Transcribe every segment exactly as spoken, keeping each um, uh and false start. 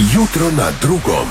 Jutro na drugom.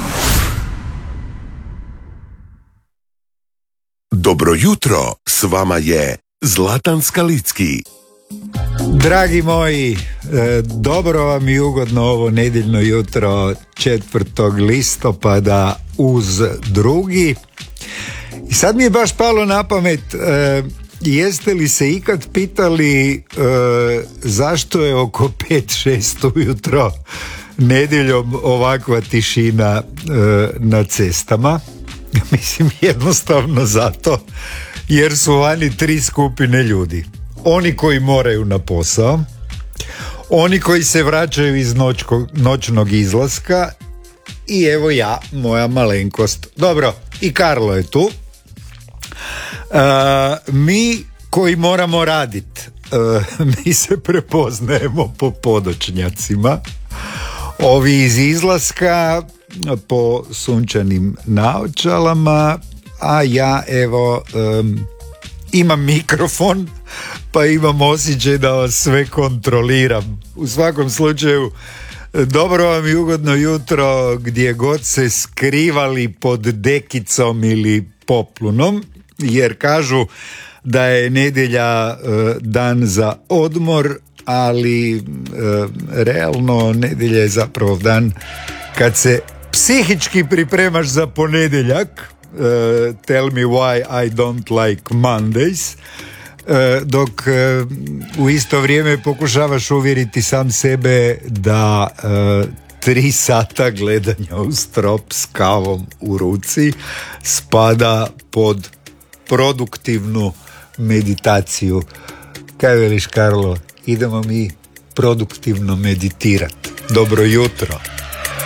Dobro jutro, s vama je Zlatan Skalicki. Dragi moji, dobro vam i ugodno ovo nedjeljno jutro četvrtog listopada uz drugi. I sad mi je baš palo na pamet, jeste li se ikad pitali zašto je oko pet šest ujutro nedjeljom ovakva tišina na cestama? Mislim, jednostavno zato jer su vani tri skupine ljudi. Oni koji moraju na posao, oni koji se vraćaju iz noćko, noćnog izlaska i evo ja, moja malenkost. Dobro, i Karlo je tu. Uh, mi koji moramo raditi, uh, mi se prepoznajemo po podočnjacima. Ovi iz izlaska po sunčanim naočalama, a ja evo um, imam mikrofon pa imam osjećaj da vas sve kontroliram. U svakom slučaju dobro vam i ugodno jutro gdje god se skrivali pod dekicom ili poplunom, jer kažu da je nedjelja uh, dan za odmor, ali uh, realno nedjelja je zapravo dan kad se psihički pripremaš za ponedjeljak. Uh, tell me why I don't like Mondays. Uh, dok uh, u isto vrijeme pokušavaš uvjeriti sam sebe da uh, tri sata gledanja u strop s kavom u ruci spada pod produktivnu meditaciju. Kaj veliš, Karlo? Idemo mi produktivno meditirati. Dobro jutro.